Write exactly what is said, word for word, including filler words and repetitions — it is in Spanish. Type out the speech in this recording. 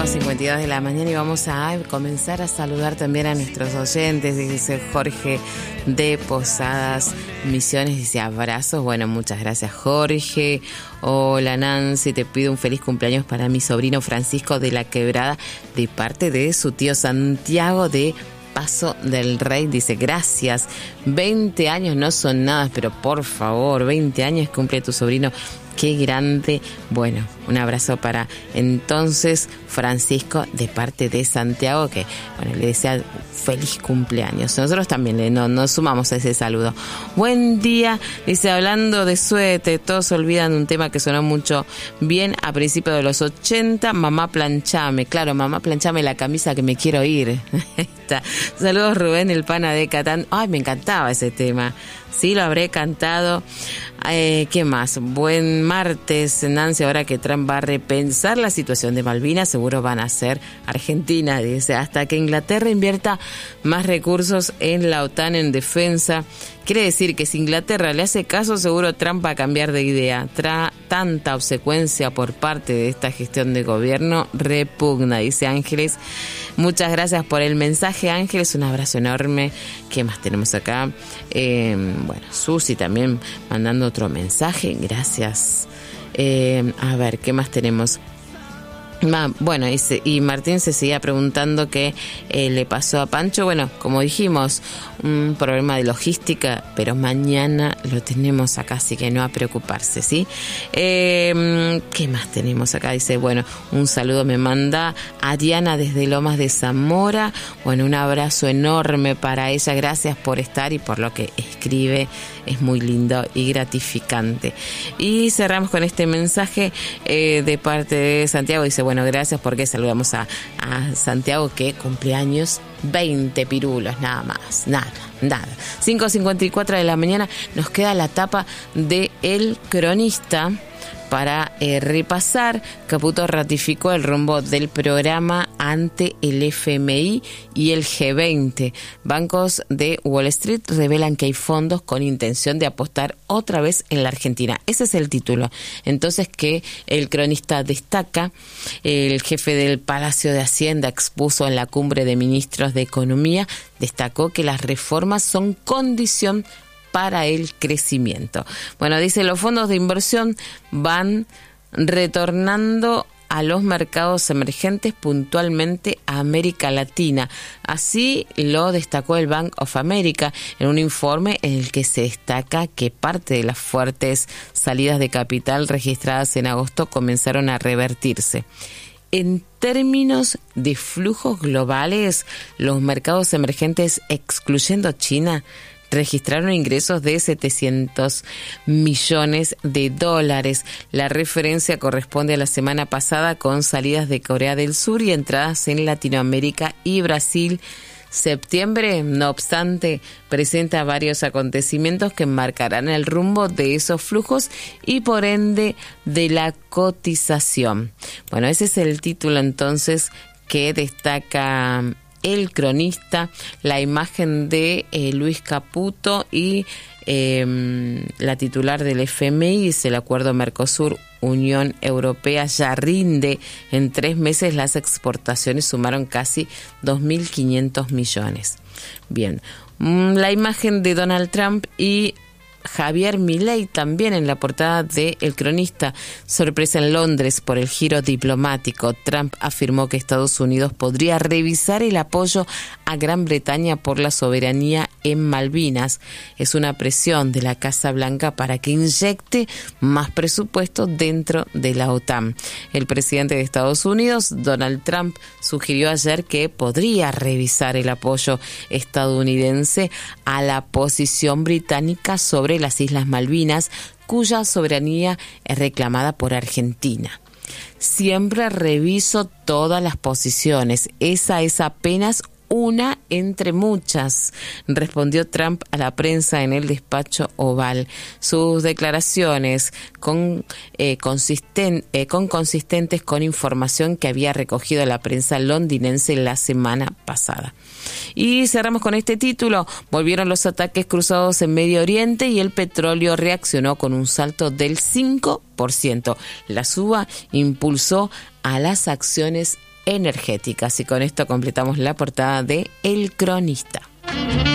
cinco cincuenta y dos de la mañana y vamos a comenzar a saludar también a nuestros oyentes. Dice Jorge de Posadas Misiones, dice abrazos. Bueno, muchas gracias Jorge. Hola Nancy, te pido un feliz cumpleaños para mi sobrino Francisco de la Quebrada de parte de su tío Santiago de Paso del Rey. Dice gracias, veinte años no son nada, pero por favor, veinte años cumple tu sobrino. Qué grande. Bueno, un abrazo para entonces Francisco de parte de Santiago, que bueno, le desea feliz cumpleaños. Nosotros también le, no, nos sumamos a ese saludo. Buen día, dice, hablando de suéter, todos se olvidan de un tema que sonó mucho bien a principios de los ochenta, mamá planchame. Claro, mamá planchame la camisa que me quiero ir. Saludos Rubén, el pana de Catán. Ay, me encantaba ese tema. Sí, lo habré cantado. Eh, ¿Qué más? Buen martes, Nancy. Ahora que Trump va a repensar la situación de Malvinas, seguro van a ser Argentina, dice, hasta que Inglaterra invierta más recursos en la OTAN en defensa. Quiere decir que si Inglaterra le hace caso, seguro Trump va a cambiar de idea. Tra- tanta obsecuencia por parte de esta gestión de gobierno repugna, dice Ángeles. Muchas gracias por el mensaje, Ángeles. Un abrazo enorme. ¿Qué más tenemos acá? Eh, bueno, Susi también mandando otro mensaje. Gracias. Eh, a ver, ¿qué más tenemos? Bueno, y, se, y Martín se seguía preguntando qué eh, le pasó a Pancho. Bueno, como dijimos, un problema de logística, pero mañana lo tenemos acá, así que no a preocuparse, ¿sí? Eh, ¿Qué más tenemos acá? Dice, bueno, un saludo me manda a Diana desde Lomas de Zamora. Bueno, un abrazo enorme para ella. Gracias por estar y por lo que escribe. Es muy lindo y gratificante. Y cerramos con este mensaje eh, de parte de Santiago. Dice, bueno, gracias porque saludamos a, a Santiago que cumpleaños, veinte pirulos, nada más, nada, nada. cinco cincuenta y cuatro de la mañana nos queda la tapa de El Cronista. Para eh, repasar, Caputo ratificó el rumbo del programa ante el F M I y el G veinte. Bancos de Wall Street revelan que hay fondos con intención de apostar otra vez en la Argentina. Ese es el título. Entonces, que El Cronista destaca, el jefe del Palacio de Hacienda expuso en la cumbre de ministros de Economía, destacó que las reformas son condición para el crecimiento. Bueno, dice, los fondos de inversión van retornando a los mercados emergentes, puntualmente a América Latina. Así lo destacó el Bank of America en un informe en el que se destaca que parte de las fuertes salidas de capital registradas en agosto comenzaron a revertirse. En términos de flujos globales, los mercados emergentes, excluyendo China, registraron ingresos de setecientos millones de dólares. La referencia corresponde a la semana pasada con salidas de Corea del Sur y entradas en Latinoamérica y Brasil. Septiembre, no obstante, presenta varios acontecimientos que marcarán el rumbo de esos flujos y por ende de la cotización. Bueno, ese es el título entonces que destaca El Cronista, la imagen de eh, Luis Caputo y eh, la titular del F M I, dice, el acuerdo Mercosur-Unión Europea ya rinde. En tres meses las exportaciones sumaron casi dos mil quinientos millones. Bien, la imagen de Donald Trump y Javier Milei también en la portada de El Cronista. Sorpresa en Londres por el giro diplomático. Trump afirmó que Estados Unidos podría revisar el apoyo a Gran Bretaña por la soberanía en Malvinas. Es una presión de la Casa Blanca para que inyecte más presupuesto dentro de la OTAN. El presidente de Estados Unidos, Donald Trump, sugirió ayer que podría revisar el apoyo estadounidense a la posición británica sobre las Islas Malvinas, cuya soberanía es reclamada por Argentina. Siempre reviso todas las posiciones. Esa es apenas una entre muchas, respondió Trump a la prensa en el despacho Oval. Sus declaraciones con, eh, consisten, eh, con consistentes con información que había recogido la prensa londinense la semana pasada. Y cerramos con este título. Volvieron los ataques cruzados en Medio Oriente y el petróleo reaccionó con un salto del cinco por ciento. La suba impulsó a las acciones energéticas. Y con esto completamos la portada de El Cronista.